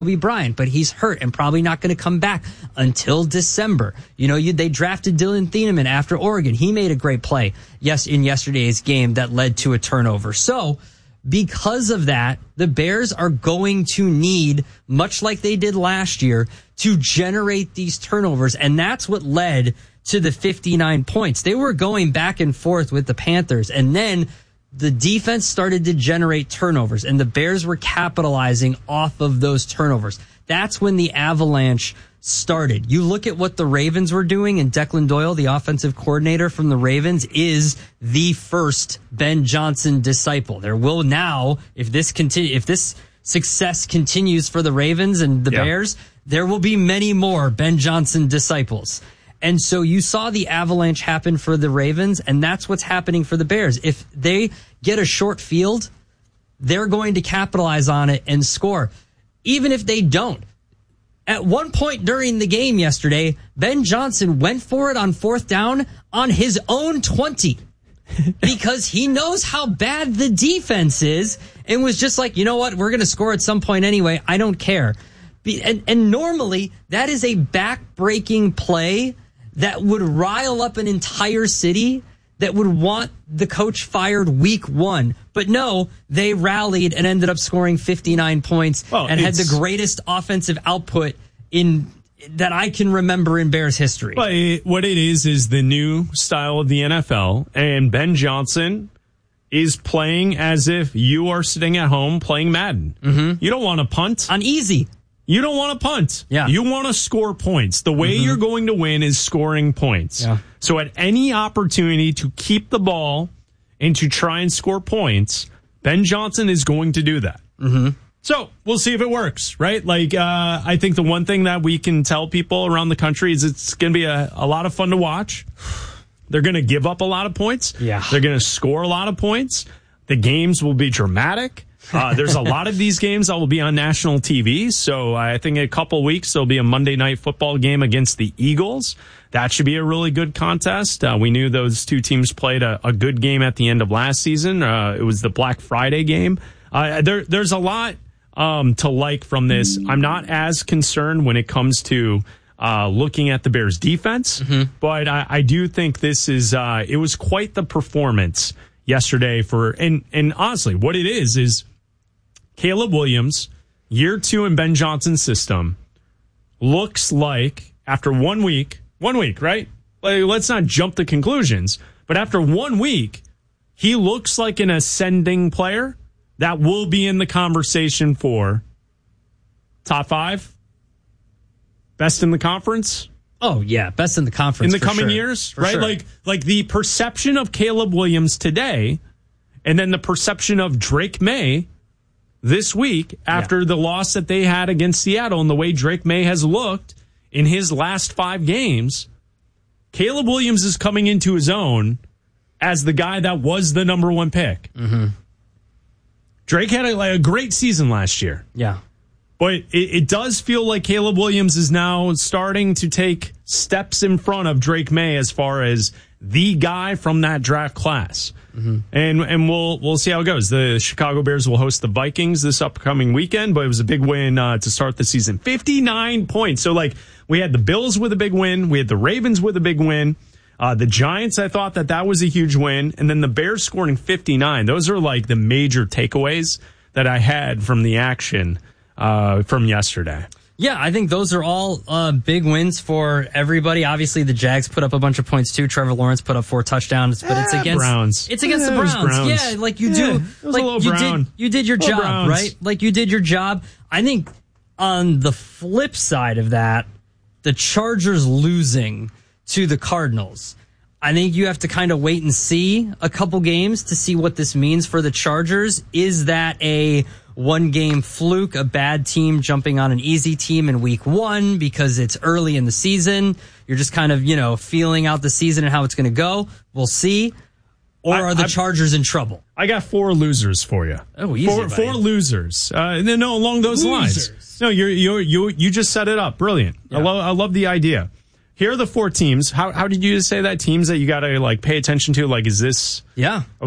Kobe Bryant, but he's hurt and probably not going to come back until December. They drafted Dylan Thieneman after Oregon. He made a great play in yesterday's game that led to a turnover. So because of that, the Bears are going to need, much like they did last year, to generate these turnovers. And that's what led to the 59 points. They were going back and forth with the Panthers, and then the defense started to generate turnovers, and the Bears were capitalizing off of those turnovers. That's when the avalanche started. You look at what the Ravens were doing, and Declan Doyle, the offensive coordinator from the Ravens, is the first Ben Johnson disciple. There will now, if this success continues for the Ravens and the Bears, there will be many more Ben Johnson disciples. And so you saw the avalanche happen for the Ravens, and that's what's happening for the Bears. If they get a short field, they're going to capitalize on it and score. Even if they don't. At one point during the game yesterday, Ben Johnson went for it on 4th down on his own 20 because he knows how bad the defense is and was just like, you know what, we're going to score at some point anyway. I don't care. And normally that is a back-breaking play that would rile up an entire city, that would want the coach fired week 1. But no, they rallied and ended up scoring 59 points and had the greatest offensive output that I can remember in Bears history. But what it is the new style of the NFL, and Ben Johnson is playing as if you are sitting at home playing Madden. Mm-hmm. You don't want to punt. On easy. You don't want to punt. Yeah. You want to score points. The way you're going to win is scoring points. Yeah. So at any opportunity to keep the ball and to try and score points, Ben Johnson is going to do that. Mm-hmm. So we'll see if it works, right? I think the one thing that we can tell people around the country is it's going to be a lot of fun to watch. They're going to give up a lot of points. Yeah. They're going to score a lot of points. The games will be dramatic. There's a lot of these games that will be on national TV. So I think in a couple weeks, there'll be a Monday Night Football game against the Eagles. That should be a really good contest. We knew those two teams played a good game at the end of last season. It was the Black Friday game. There's a lot to like from this. I'm not as concerned when it comes to looking at the Bears defense, but I do think this is, it was quite the performance yesterday and honestly, what it is Caleb Williams, year 2 in Ben Johnson's system, looks like after 1 week, right? Let's not jump to conclusions, but after 1 week, he looks like an ascending player that will be in the conversation for top 5, best in the conference. Oh, yeah, best in the conference in the coming years, right? Sure. Like the perception of Caleb Williams today, and then the perception of Drake May this week after the loss that they had against Seattle and the way Drake May has looked in his last 5 games. Caleb Williams is coming into his own as the guy that was the number 1 pick. Mm-hmm. Drake had a great season last year. Yeah. But it does feel like Caleb Williams is now starting to take steps in front of Drake May as far as the guy from that draft class. Mm-hmm. And we'll see how it goes. The Chicago Bears will host the Vikings this upcoming weekend, but it was a big win to start the season. 59 points. So we had the Bills with a big win. We had the Ravens with a big win. The Giants, I thought that was a huge win. And then the Bears scoring 59. Those are the major takeaways that I had from the action from yesterday. Yeah, I think those are all big wins for everybody. Obviously, the Jags put up a bunch of points too. Trevor Lawrence put up 4 touchdowns, but it's against Browns. It's against the Browns. Yeah, you did your job, Browns. right? You did your job. I think on the flip side of that, the Chargers losing to the Cardinals, I think you have to kind of wait and see a couple games to see what this means for the Chargers. Is that a 1-game fluke, a bad team jumping on an easy team in week 1 because it's early in the season? You're just kind of, feeling out the season and how it's going to go. We'll see. Or are the Chargers in trouble? I got 4 losers for you. Oh, easy, four losers. No, along those lines. No, you just set it up. Brilliant. Yeah. I love the idea. Here are the 4 teams. How did you say that? Teams that you got to pay attention to? Is this? Yeah. Okay.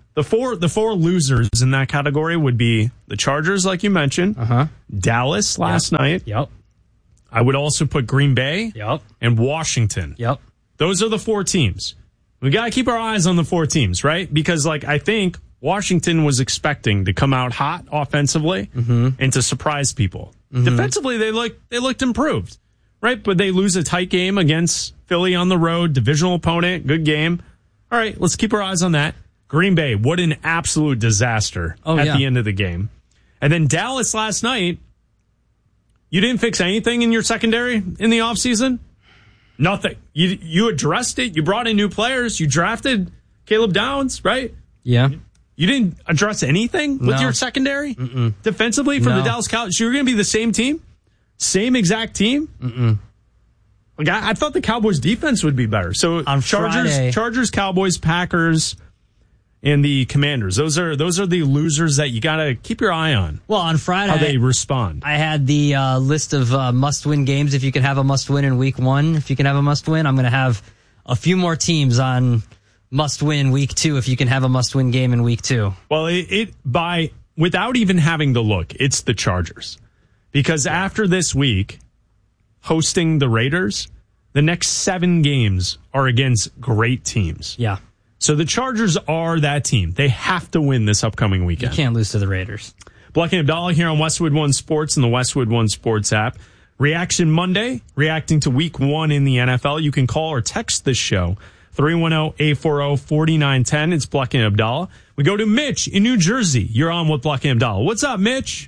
The four losers in that category would be the Chargers, like you mentioned, Dallas last night. Yep. I would also put Green Bay. Yep. And Washington. Yep. Those are the 4 teams. We got to keep our eyes on the 4 teams, right? Because, I think Washington was expecting to come out hot offensively and to surprise people. Defensively, they looked improved, right? But they lose a tight game against Philly on the road, divisional opponent, good game. All right, let's keep our eyes on that. Green Bay, what an absolute disaster at the end of the game. And then Dallas last night, you didn't fix anything in your secondary in the offseason? Nothing. You addressed it. You brought in new players. You drafted Caleb Downs, right? Yeah. You didn't address anything with your secondary? Defensively for the Dallas Cowboys? So you're going to be the same team? Same exact team? I thought the Cowboys defense would be better. So on Chargers, Cowboys, Packers, and the Commanders. Those are the losers that you got to keep your eye on. Well, on Friday, how they respond. I had the list of must-win games. If you can have a must-win in week 1, if you can have a must-win, I'm going to have a few more teams on must-win week 2. If you can have a must-win game in week 2. Well, without even having to look, it's the Chargers, because after this week, hosting the Raiders, the next 7 games are against great teams. Yeah. So the Chargers are that team. They have to win this upcoming weekend. You can't lose to the Raiders. Black and Abdallah here on Westwood One Sports and the Westwood One Sports app. Reaction Monday, reacting to week 1 in the NFL. You can call or text this show, 310-840-4910. It's Black and Abdallah. We go to Mitch in New Jersey. You're on with Black and Abdallah. What's up, Mitch?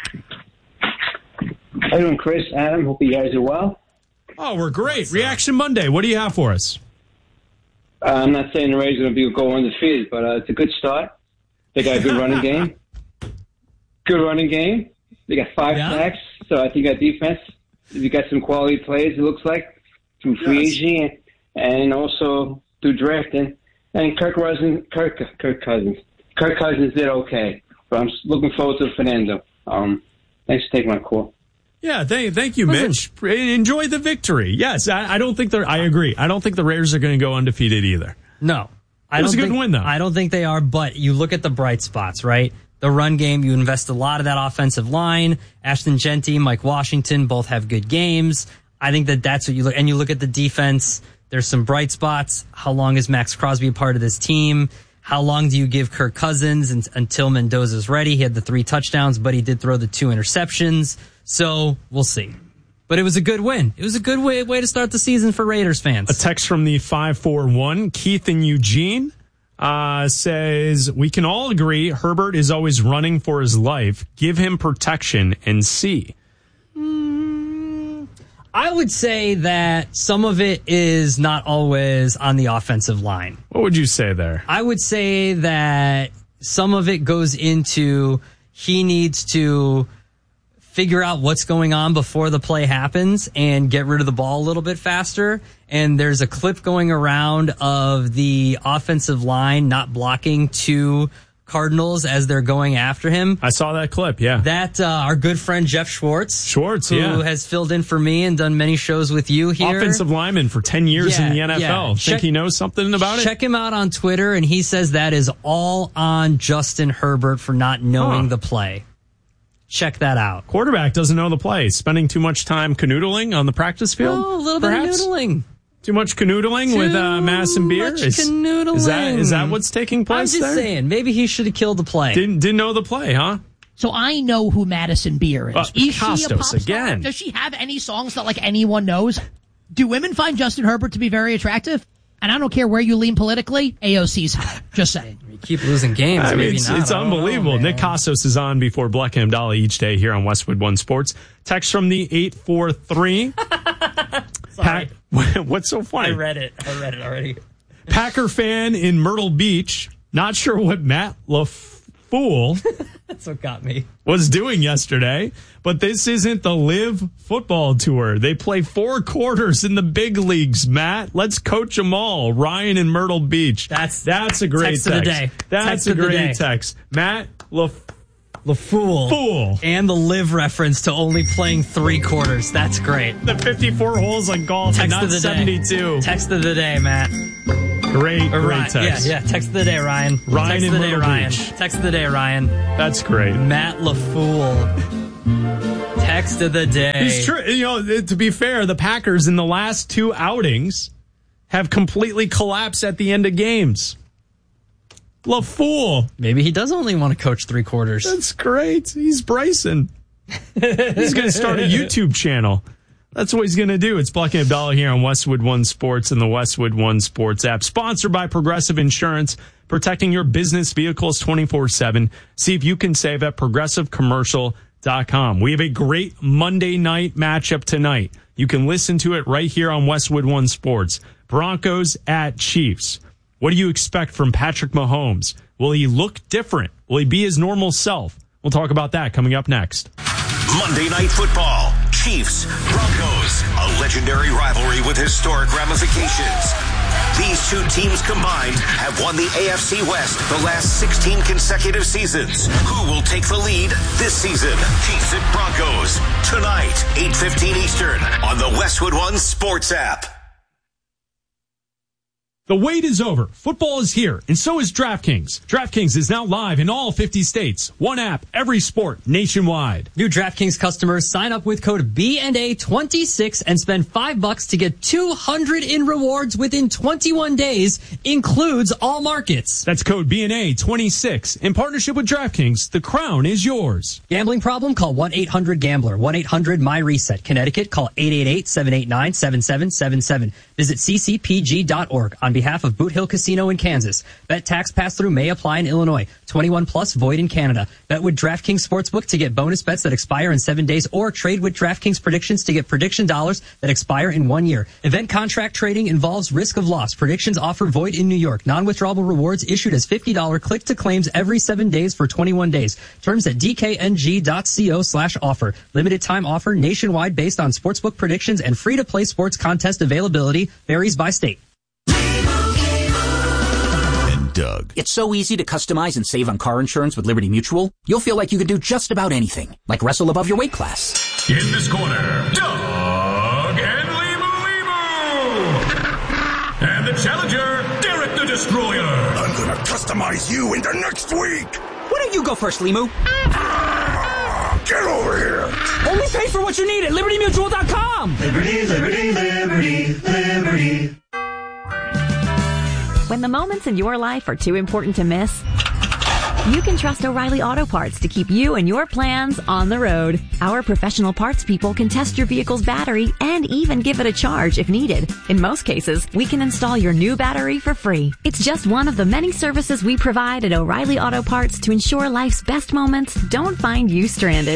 How you doing, Chris? Adam, hope you guys are well. Oh, we're great. Reaction Monday. What do you have for us? I'm not saying the Rays are going to go undefeated, but it's a good start. They got a good running game. Good running game. They got 5 sacks, so I think our defense, you got some quality players, it looks like, through free agency and also through drafting. And Kirk Cousins did okay, but I'm looking forward to Fernando. Thanks for taking my call. Yeah, thank you, Mitch. Enjoy the victory. Yes, I don't think I agree. I don't think the Raiders are going to go undefeated either. No. It was a good win, though. I don't think they are, but you look at the bright spots, right? The run game, you invest a lot of that offensive line. Ashton Genty, Mike Washington, both have good games. I think that's what you look, and you look at the defense, there's some bright spots. How long is Max Crosby a part of this team? How long do you give Kirk Cousins until Mendoza's ready? He had the 3 touchdowns, but he did throw the 2 interceptions. So we'll see. But it was a good win. It was a good way to start the season for Raiders fans. A text from the 541, Keith in Eugene, says, we can all agree Herbert is always running for his life. Give him protection and see. I would say that some of it is not always on the offensive line. What would you say there? I would say that some of it goes into he needs to figure out what's going on before the play happens and get rid of the ball a little bit faster. And there's a clip going around of the offensive line not blocking 2 Cardinals as they're going after him. I saw that clip, yeah. That our good friend Jeff Schwartz, who has filled in for me and done many shows with you here. Offensive lineman for 10 years in the NFL. Yeah. Think he knows something about it? Check him out on Twitter, and he says that is all on Justin Herbert for not knowing the play. Check that out. Quarterback doesn't know the play. Spending too much time canoodling on the practice field? Oh, a little bit of noodling. Too much canoodling with Madison Beer? Canoodling. Is that what's taking place there? I'm just saying, maybe he should have killed the play. Didn't know the play, huh? So I know who Madison Beer is. Is Costos she a pop star? Again. Does she have any songs that anyone knows? Do women find Justin Herbert to be very attractive? And I don't care where you lean politically, AOC's hot. Just saying. You keep losing games. It's unbelievable. Nick Costos is on before Black and Abdallah each day here on Westwood One Sports. Text from the 843. Sorry. What's so funny? I read it already. Packer fan in Myrtle Beach. Not sure what Matt LaFool That's what got me. was doing yesterday, but this isn't the Live Football Tour. They play 4 quarters in the big leagues, Matt. Let's coach them all. Ryan in Myrtle Beach. That's a great text. Of the day. That's a great text. Matt LaFool. And the Live reference to only playing 3 quarters. That's great. The 54 holes like golf and not 72. Text of the day, Matt. Great text. Yeah, text of the day, Ryan. Ryan text in of the day, Myrtle Ryan. Beach. Text of the day, Ryan. That's great. Matt LaFool. Text of the day. It's true. You know, to be fair, the Packers in the last 2 outings have completely collapsed at the end of games. LaFool. Maybe he does only want to coach 3 quarters. That's great. He's Bryson. He's going to start a YouTube channel. That's what he's going to do. It's Buck and Abdallah here on Westwood One Sports and the Westwood One Sports app. Sponsored by Progressive Insurance, protecting your business vehicles 24/7. See if you can save at progressivecommercial.com. We have a great Monday night matchup tonight. You can listen to it right here on Westwood One Sports. Broncos at Chiefs. What do you expect from Patrick Mahomes? Will he look different? Will he be his normal self? We'll talk about that coming up next. Monday Night Football. Chiefs, Broncos, a legendary rivalry with historic ramifications. These two teams combined have won the AFC West the last 16 consecutive seasons. Who will take the lead this season? Chiefs at Broncos, tonight, 8:15 Eastern, on the Westwood One Sports app. The wait is over. Football is here, and so is DraftKings. DraftKings is now live in all 50 states. One app, every sport, nationwide. New DraftKings customers sign up with code BNA26 and spend $5 to get $200 in rewards within 21 days. Includes all markets. That's code BNA26. In partnership with DraftKings, the crown is yours. Gambling problem? Call 1-800-GAMBLER. 1-800-MY-RESET. Connecticut, call 888-789-7777. Visit ccpg.org. On behalf of Boot Hill Casino in Kansas. Bet tax pass-through may apply in Illinois. 21 plus void in Canada. Bet with DraftKings Sportsbook to get bonus bets that expire in 7 days, or trade with DraftKings Predictions to get prediction dollars that expire in 1 year. Event contract trading involves risk of loss. Predictions offer void in New York. Non-withdrawable rewards issued as $50 click-to-claims every 7 days for 21 days. Terms at dkng.co/offer. Limited time offer nationwide based on sportsbook predictions and free-to-play sports contest availability varies by state. Doug. It's so easy to customize and save on car insurance with Liberty Mutual. You'll feel like you could do just about anything, like wrestle above your weight class. In this corner, Doug and Limu. And the challenger, Derek the Destroyer. I'm gonna customize you into next week. Why don't you go first, Limu? Get over here. Only pay for what you need at LibertyMutual.com. Liberty, liberty, liberty, liberty. When the moments in your life are too important to miss, you can trust O'Reilly Auto Parts to keep you and your plans on the road. Our professional parts people can test your vehicle's battery and even give it a charge if needed. In most cases, we can install your new battery for free. It's just one of the many services we provide at O'Reilly Auto Parts to ensure life's best moments don't find you stranded.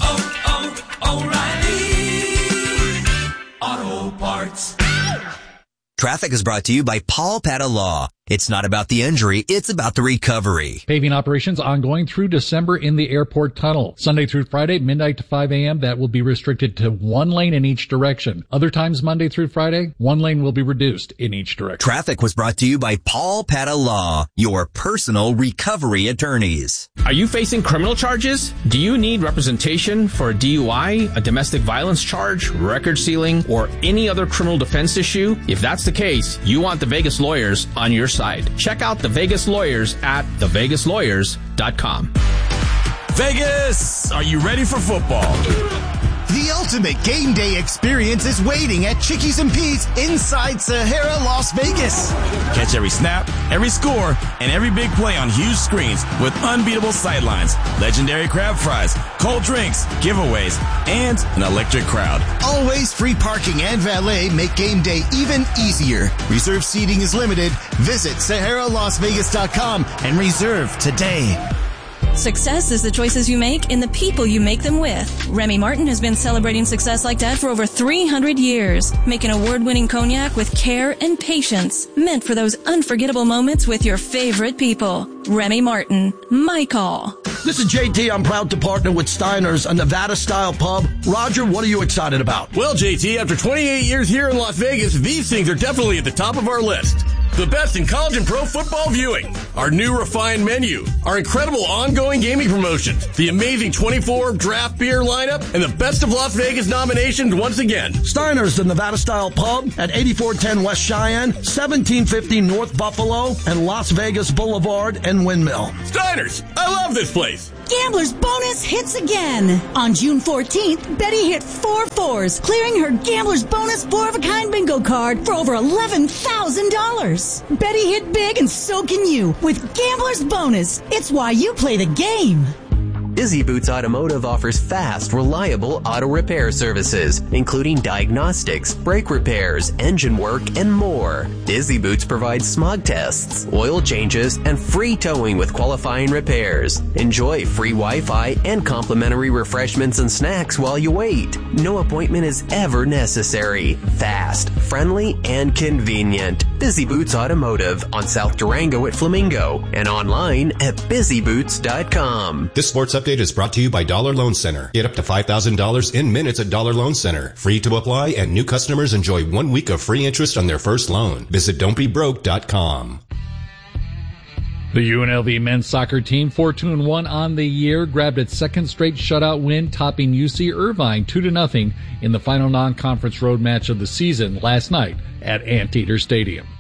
O'Reilly Auto Parts. Traffic is brought to you by Paul Pata Law. It's not about the injury, it's about the recovery. Paving operations ongoing through December in the airport tunnel. Sunday through Friday, midnight to 5 a.m. That will be restricted to 1 lane in each direction. Other times, Monday through Friday, 1 lane will be reduced in each direction. Traffic was brought to you by Paul Pata Law, your personal recovery attorneys. Are you facing criminal charges? Do you need representation for a DUI, a domestic violence charge, record sealing, or any other criminal defense issue? If that's the case, you want the Vegas lawyers on your side. Check out the Vegas Lawyers at thevegaslawyers.com. Vegas, are you ready for football? The ultimate game day experience is waiting at Chickies and Pete's inside Sahara, Las Vegas. Catch every snap, every score, and every big play on huge screens with unbeatable sightlines, legendary crab fries, cold drinks, giveaways, and an electric crowd. Always free parking and valet make game day even easier. Reserve seating is limited. Visit SaharaLasVegas.com and reserve today. Success is the choices you make and the people you make them with. Remy Martin has been celebrating success like that for over 300 years. Make an award-winning cognac with care and patience, meant for those unforgettable moments with your favorite people. Remy Martin, my call. This is JT. I'm proud to partner with Steiner's, a Nevada-style pub. Roger, what are you excited about? Well, JT, after 28 years here in Las Vegas, these things are definitely at the top of our list. The best in college and pro football viewing. Our new refined menu. Our incredible ongoing gaming promotions. The amazing 24 draft beer lineup. And the Best of Las Vegas nominations once again. Steiner's, the Nevada-style pub at 8410 West Cheyenne, 1750 North Buffalo, and Las Vegas Boulevard and Windmill. Steiner's. I love this place. Gambler's Bonus hits again. On June 14th, Betty hit 4 4s, clearing her Gambler's Bonus 4-of-a-kind bingo card for over $11,000. Betty hit big and so can you with Gambler's Bonus. It's why you play the game. Busy Boots Automotive offers fast, reliable auto repair services, including diagnostics, brake repairs, engine work, and more. Busy Boots provides smog tests, oil changes, and free towing with qualifying repairs. Enjoy free Wi-Fi and complimentary refreshments and snacks while you wait. No appointment is ever necessary. Fast, friendly, and convenient. Busy Boots Automotive on South Durango at Flamingo and online at busyboots.com. This sports update is brought to you by Dollar Loan Center. Get up to $5,000 in minutes at Dollar Loan Center. Free to apply, and new customers enjoy 1 week of free interest on their first loan. Visit don'tbebroke.com. The UNLV men's soccer team, 4-2-1 on the year, grabbed its second straight shutout win, topping UC Irvine 2-0 in the final non-conference road match of the season last night at Anteater Stadium.